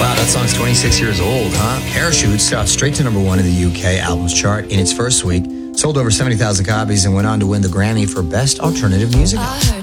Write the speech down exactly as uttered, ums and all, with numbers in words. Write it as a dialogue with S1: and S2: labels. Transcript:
S1: Wow, that song's twenty-six years old, huh? Parachutes shot straight to number one in the U K albums chart in its first week, sold over seventy thousand copies, and went on to win the Grammy for Best Alternative Music.